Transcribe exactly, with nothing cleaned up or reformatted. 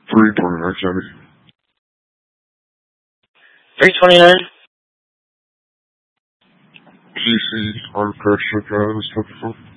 three twenty-nine seventy. three twenty-nine. G C on Christian Guns,